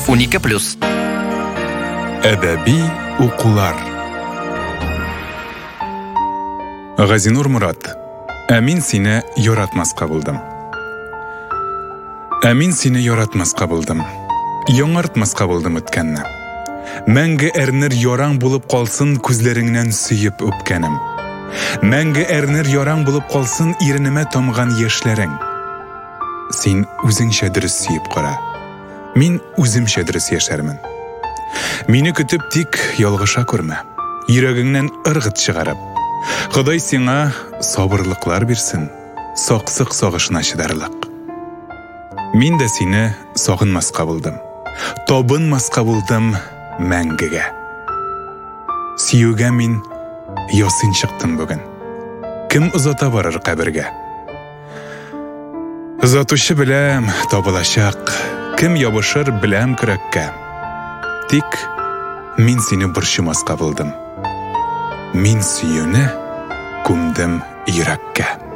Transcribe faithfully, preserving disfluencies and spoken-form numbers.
унике плюс. Әдәби укулар. Газинур Мурат. Ә мин сине яратмаска булдым. Ә мин сине яратмаска булдым. Яңартмаска булдым үткәнне. Мәңге әрнер яраң булып калсын күзләреңнән сөеп үпкәнем. Мәңге әрнер яраң булып калсын иренемә тамган яшьләрең. Син үзеңчә дөрес сөеп кара. Мин үземчә дөрес яшәрмен. Мине көтеп тик ялгыша күрмә. Йөрәгеңнән ыргыт чыгарып. Ходай сиңа сабырлыклар бирсен. Саксык сагышына чыдарлык. Мин дә сине сагынмаска булдым. Табынмаска булдым мәңгегә. Сөюгә мин ясин чыктым бүген. Кем озата барыр кабергә? Озатучы беләм, табылачак. Кем ябышыр беләм көрәккә. Тик мин сине борчымаска булдым. Мин сөюне күмдем йөрәккә.